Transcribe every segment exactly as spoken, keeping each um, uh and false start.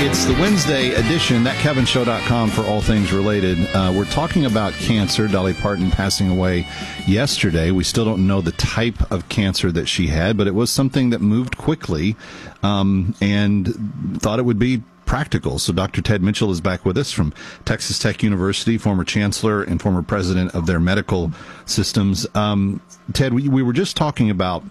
It's the Wednesday edition, that kevin show dot com for all things related. Uh, we're talking about cancer. Dolly Parton passing away yesterday. We still don't know the type of cancer that she had, but it was something that moved quickly um, and thought it would be practical. So Doctor Ted Mitchell is back with us from Texas Tech University, former chancellor and former president of their medical systems. Um, Ted, we, we were just talking about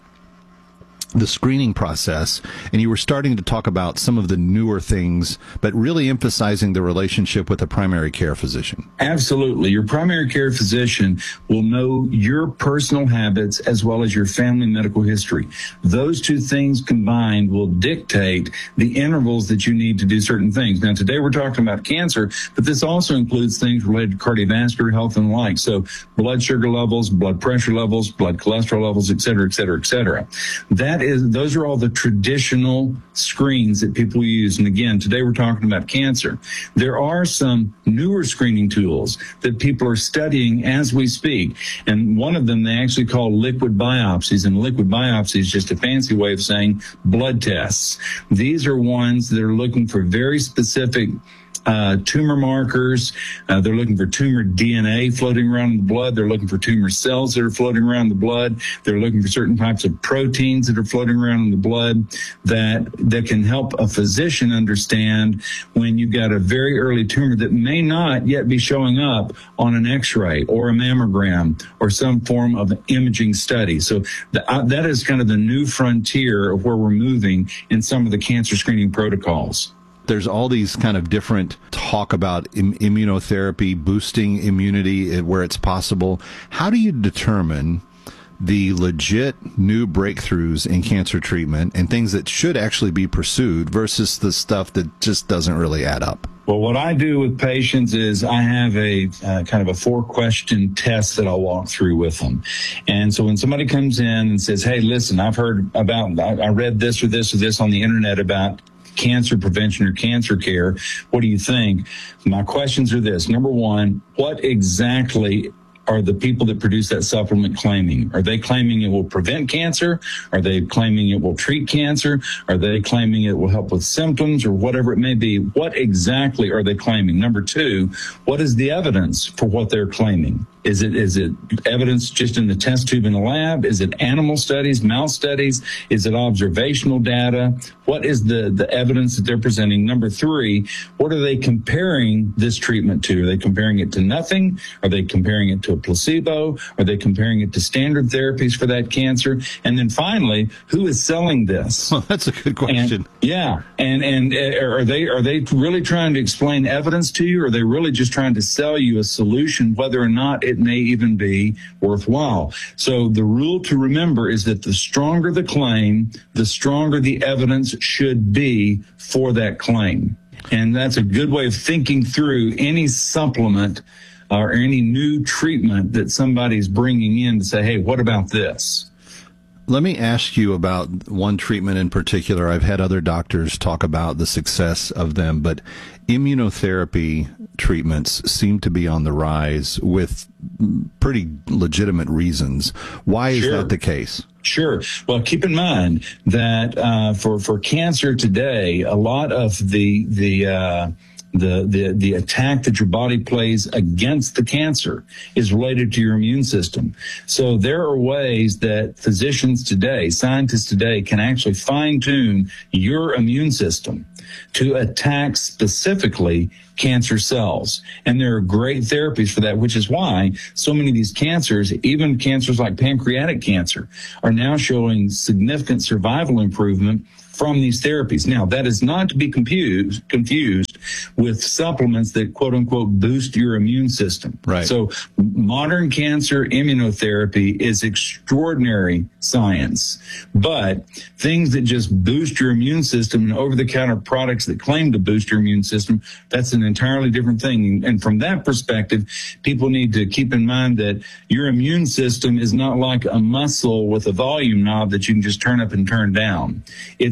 the screening process, and you were starting to talk about some of the newer things, but really emphasizing the relationship with a primary care physician. Absolutely. Your primary care physician will know your personal habits as well as your family medical history. Those two things combined will dictate the intervals that you need to do certain things. Now, today we're talking about cancer, but this also includes things related to cardiovascular health and the like. So blood sugar levels, blood pressure levels, blood cholesterol levels, et cetera, et cetera, et cetera. That is, those are all the traditional screens that people use. And again, today we're talking about cancer. There are some newer screening tools that people are studying as we speak. And one of them they actually call liquid biopsies. And liquid biopsy is just a fancy way of saying blood tests. These are ones that are looking for very specific Uh, tumor markers. Uh, they're looking for tumor D N A floating around in the blood. They're looking for tumor cells that are floating around in the blood. They're looking for certain types of proteins that are floating around in the blood that, that can help a physician understand when you've got a very early tumor that may not yet be showing up on an x-ray or a mammogram or some form of imaging study. So the, uh, that is kind of the new frontier of where we're moving in some of the cancer screening protocols. There's all these kind of different talk about im- immunotherapy, boosting immunity where it's possible. How do you determine the legit new breakthroughs in cancer treatment and things that should actually be pursued versus the stuff that just doesn't really add up? Well, what I do with patients is I have a uh, kind of a four-question test that I'll walk through with them. And so when somebody comes in and says, hey, listen, I've heard about, I, I read this or this or this on the internet about cancer prevention or cancer care. What do you think? My questions are this. Number one, what exactly are the people that produce that supplement claiming? Are they claiming it will prevent cancer? Are they claiming it will treat cancer? Are they claiming it will help with symptoms or whatever it may be? What exactly are they claiming? Number two, what is the evidence for what they're claiming? Is it is it evidence just in the test tube in the lab? Is it animal studies, mouse studies? Is it observational data? What is the, the evidence that they're presenting? Number three, what are they comparing this treatment to? Are they comparing it to nothing? Are they comparing it to a placebo? Are they comparing it to standard therapies for that cancer? And then finally, who is selling this? Well, that's a good question. And, yeah. And and are they are they really trying to explain evidence to you? Or are they really just trying to sell you a solution, whether or not it may even be worthwhile? So the rule to remember is that the stronger the claim, the stronger the evidence should be for that claim. And that's a good way of thinking through any supplement or any new treatment that somebody's bringing in to say, hey, what about this? Let me ask you about one treatment in particular. I've had other doctors talk about the success of them, but immunotherapy treatments seem to be on the rise with pretty legitimate reasons. Why is Sure. that the case? Sure. Well, keep in mind that uh, for for cancer today, a lot of the the uh, the the the attack that your body plays against the cancer is related to your immune system. So there are ways that physicians today, scientists today, can actually fine tune your immune system to attack specifically cancer cells. And there are great therapies for that, which is why so many of these cancers, even cancers like pancreatic cancer, are now showing significant survival improvement from these therapies. Now, that is not to be confused, confused with supplements that, quote unquote, boost your immune system. Right. So modern cancer immunotherapy is extraordinary science, but things that just boost your immune system and over-the-counter products that claim to boost your immune system, that's an entirely different thing. And from that perspective, people need to keep in mind that your immune system is not like a muscle with a volume knob that you can just turn up and turn down. It's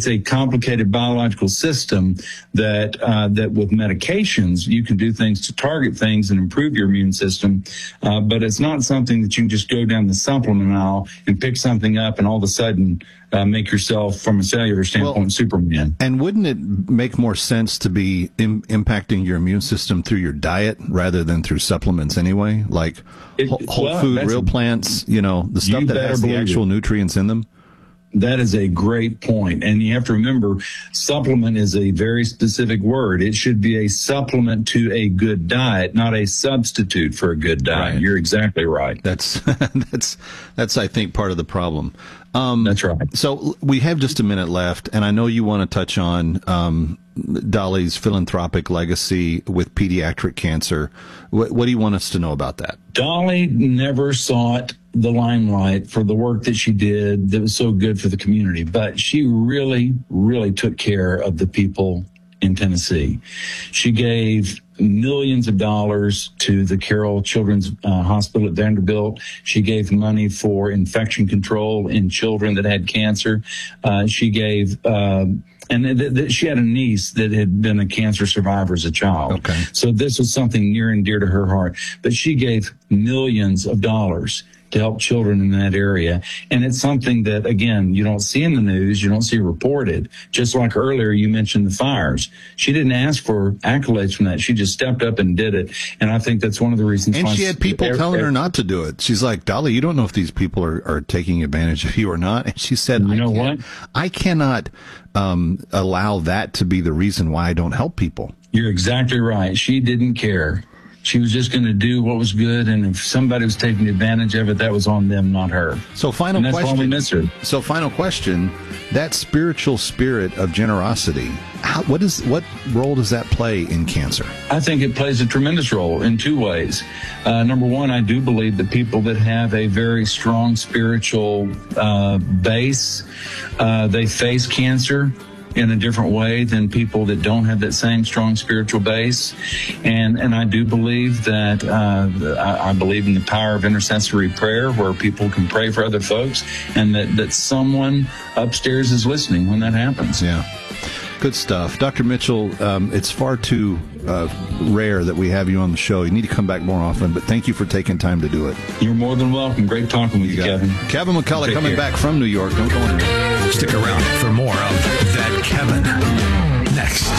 a complicated biological system that uh, that with medications you can do things to target things and improve your immune system, uh, but it's not something that you can just go down the supplement aisle and pick something up and all of a sudden uh, make yourself, from a cellular standpoint, well, Superman. And wouldn't it make more sense to be im- impacting your immune system through your diet rather than through supplements anyway? Like it, whole, whole well, food, real plants, you know, the stuff that has the actual it. nutrients in them? That is a great point. And you have to remember, supplement is a very specific word. It should be a supplement to a good diet, not a substitute for a good diet. Right. You're exactly right. That's, that's, that's, I think, part of the problem. Um, that's right. So we have just a minute left, and I know you want to touch on um, Dolly's philanthropic legacy with pediatric cancer. What, what do you want us to know about that? Dolly never sought the limelight for the work that she did that was so good for the community, but she really, really took care of the people in Tennessee. She gave millions of dollars to the Carroll Children's uh, Hospital at Vanderbilt. She gave money for infection control in children that had cancer. Uh, she gave, uh, and th- th- she had a niece that had been a cancer survivor as a child. Okay. So this was something near and dear to her heart. But she gave millions of dollars to help children in that area. And it's something that, again, you don't see in the news, you don't see reported. Just like earlier, you mentioned the fires. She didn't ask for accolades from that. She just stepped up and did it. And I think that's one of the reasons. And she had people telling her not to do it. She's like, Dolly, you don't know if these people are, are taking advantage of you or not. And she said, you I know what? I cannot um, allow that to be the reason why I don't help people. You're exactly right. She didn't care. She was just going to do what was good, and if somebody was taking advantage of it, that was on them, not her. So final and that's question. Why we miss her. So final question: that spiritual spirit of generosity, how, what is what role does that play in cancer? I think it plays a tremendous role in two ways. Uh, number one, I do believe that people that have a very strong spiritual uh, base, uh, they face cancer in a different way than people that don't have that same strong spiritual base. And and I do believe that, uh, I, I believe in the power of intercessory prayer, where people can pray for other folks, and that, that someone upstairs is listening when that happens. Yeah. Good stuff. Doctor Mitchell, um, it's far too uh, rare that we have you on the show. You need to come back more often, but thank you for taking time to do it. You're more than welcome. Great talking with you, you Kevin. It. Kevin McCullough Take coming care. back from New York. Don't go anywhere. Stick around for more of That Kevin next.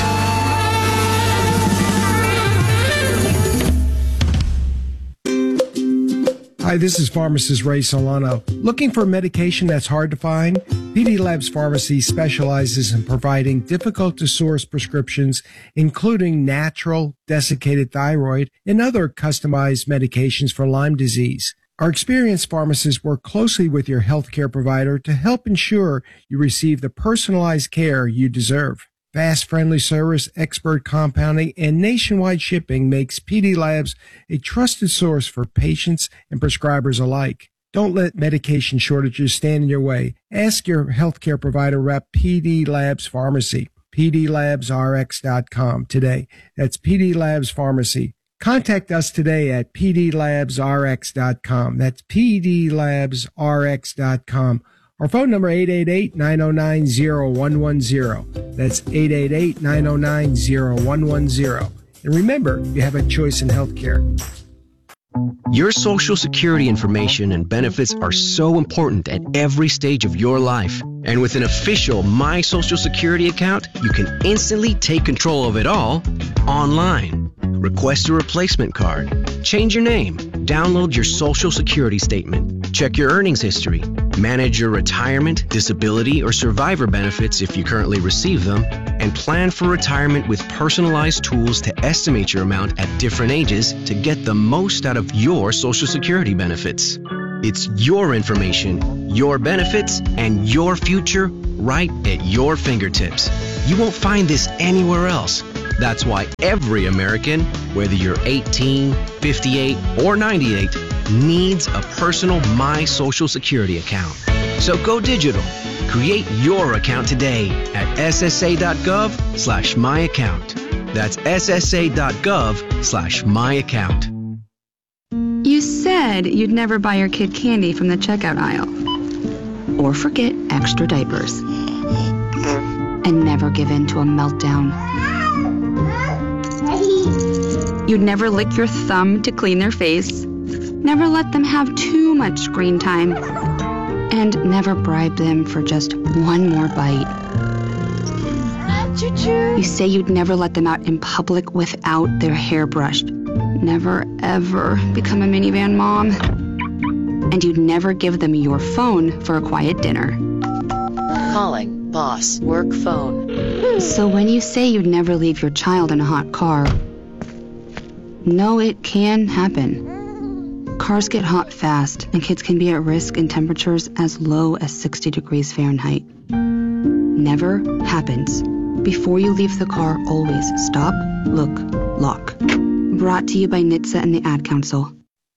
Hi, this is pharmacist Ray Solano. Looking for a medication that's hard to find? P D Labs Pharmacy specializes in providing difficult-to-source prescriptions, including natural, desiccated thyroid, and other customized medications for Lyme disease. Our experienced pharmacists work closely with your healthcare provider to help ensure you receive the personalized care you deserve. Fast, friendly service, expert compounding, and nationwide shipping makes P D Labs a trusted source for patients and prescribers alike. Don't let medication shortages stand in your way. Ask your healthcare provider rep P D Labs Pharmacy, P D labs R X dot com today. That's P D Labs Pharmacy. Contact us today at P D labs R X dot com. That's P D labs R X dot com. Our phone number, eight eight eight, nine oh nine, oh one one oh. That's eight eight eight, nine oh nine, oh one one oh. And remember, you have a choice in healthcare. Your Social Security information and benefits are so important at every stage of your life. And with an official My Social Security account, you can instantly take control of it all online. Request a replacement card, change your name, download your Social Security statement, check your earnings history, manage your retirement, disability, or survivor benefits if you currently receive them, and plan for retirement with personalized tools to estimate your amount at different ages to get the most out of your Social Security benefits. It's your information, your benefits, and your future right at your fingertips. You won't find this anywhere else. That's why every American, whether you're eighteen, fifty-eight, or ninety-eight, needs a personal My Social Security account. So go digital. Create your account today at ssa.gov slash my account. That's ssa.gov slash my account. You said you'd never buy your kid candy from the checkout aisle. Or forget extra diapers. and never give in to a meltdown. You'd never lick your thumb to clean their face, never let them have too much screen time, and never bribe them for just one more bite. You say you'd never let them out in public without their hair brushed, never ever become a minivan mom, and you'd never give them your phone for a quiet dinner. Calling boss work phone. So when you say you'd never leave your child in a hot car, no, it can happen. Cars get hot fast, and kids can be at risk in temperatures as low as sixty degrees Fahrenheit. Never happens. Before you leave the car, always stop, look, lock. Brought to you by N H T S A and the Ad Council.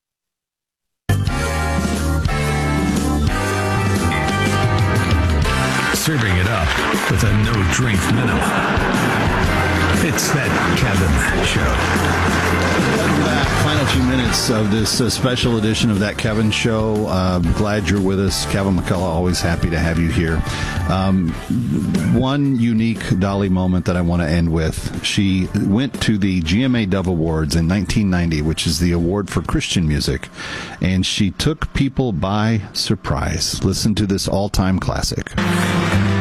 Serving it up with a no-drink minimum. It's That Kevin Show. Welcome back. Final few minutes of this uh, special edition of That Kevin Show. Uh, glad you're with us. Kevin McCullough, always happy to have you here. Um, one unique Dolly moment that I want to end with. She went to the G M A Dove Awards in nineteen ninety, which is the award for Christian music, and she took people by surprise. Listen to this all-time classic.